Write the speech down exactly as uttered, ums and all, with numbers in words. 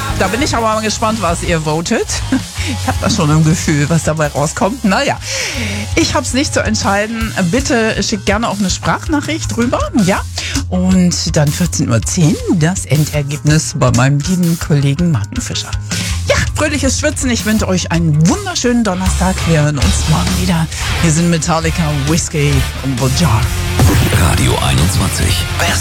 Da bin ich aber mal gespannt, was ihr votet. Ich habe da schon ein Gefühl, was dabei rauskommt. Naja, ich habe es nicht zu entscheiden. Bitte schickt gerne auch eine Sprachnachricht rüber. Ja, und dann vierzehn Uhr zehn das Endergebnis bei meinem lieben Kollegen Martin Fischer. Ja, fröhliches Schwitzen. Ich wünsche euch einen wunderschönen Donnerstag. Wir hören uns morgen wieder. Wir sind Metallica, Whiskey und the Jar. Radio einundzwanzig. Best